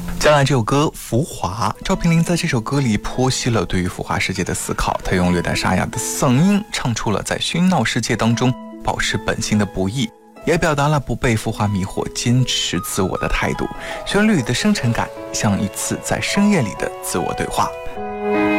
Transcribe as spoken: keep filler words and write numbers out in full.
接下来这首歌《浮华》，赵平林在这首歌里剖析了对于浮华世界的思考，他用略带沙哑的嗓音唱出了在喧闹世界当中保持本性的不易，也表达了不被浮华迷惑、坚持自我的态度。旋律里的深沉感像一次在深夜里的自我对话。